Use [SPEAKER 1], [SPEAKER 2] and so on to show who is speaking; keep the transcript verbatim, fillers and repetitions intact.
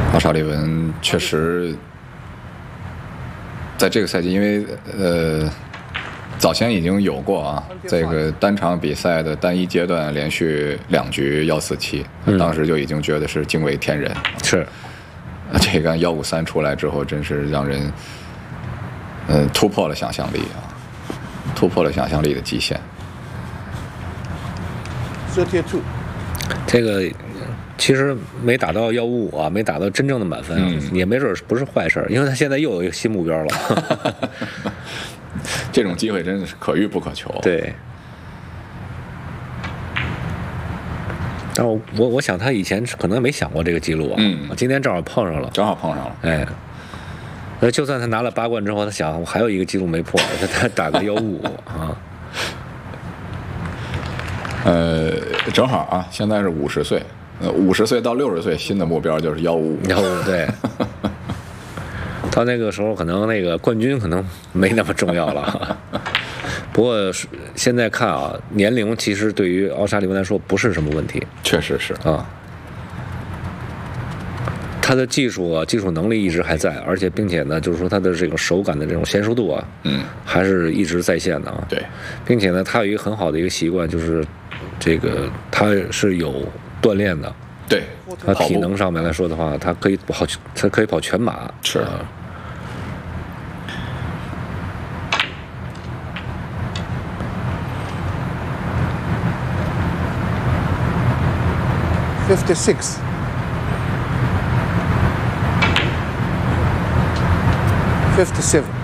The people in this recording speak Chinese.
[SPEAKER 1] 奥沙利文确实在这个赛季，因为呃早前已经有过啊，这个单场比赛的单一阶段连续两局幺四七，当时就已经觉得是惊为天人。
[SPEAKER 2] 是，
[SPEAKER 1] 这个幺五三出来之后，真是让人嗯、呃、突破了想象力啊，突破了想象力的极限。
[SPEAKER 2] 这个其实没打到幺五五啊，没打到真正的满分，嗯、也没准不是坏事，因为他现在又有一个新目标了。
[SPEAKER 1] 这种机会真的是可遇不可求。
[SPEAKER 2] 对。但我我我想他以前可能没想过这个记录啊，嗯，今天正好碰上了，
[SPEAKER 1] 正好碰上了，
[SPEAKER 2] 哎。那就算他拿了八冠之后，他想我还有一个记录没破，他他打个幺五五啊。
[SPEAKER 1] 呃，正好啊，现在是五十岁，呃，五十岁到六十岁，新的目标就是幺五五。
[SPEAKER 2] 幺五对。到那个时候，可能那个冠军可能没那么重要了。不过现在看啊，年龄其实对于奥沙利文来说不是什么问题。
[SPEAKER 1] 确实是
[SPEAKER 2] 啊。他的技术啊，技术能力一直还在，而且并且呢，就是说他的这个手感的这种娴熟度啊，
[SPEAKER 1] 嗯，
[SPEAKER 2] 还是一直在线的啊。
[SPEAKER 1] 对，
[SPEAKER 2] 并且呢，他有一个很好的一个习惯，就是这个他是有锻炼的。
[SPEAKER 1] 对，
[SPEAKER 2] 他体能上面来说的话，他可以跑，他可以跑全马。
[SPEAKER 1] 是。
[SPEAKER 2] 啊
[SPEAKER 3] fifty-six. fifty-seven.